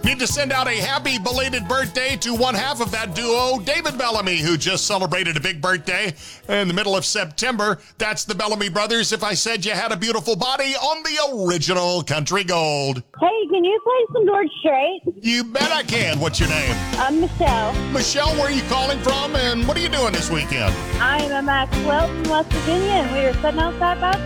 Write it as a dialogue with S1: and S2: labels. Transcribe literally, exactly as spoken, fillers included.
S1: Need to send out a happy belated birthday to one half of that duo, David Bellamy, who just celebrated a big birthday in the middle of September. That's the Bellamy Brothers. If I said you had a beautiful body on the original Country Gold.
S2: Hey, can you play some George Strait?
S1: You bet I can. What's your name?
S2: I'm Michelle.
S1: Michelle, where are you calling from, and what are you doing this weekend?
S2: I am at Maxwell in West Virginia, and we are sitting outside by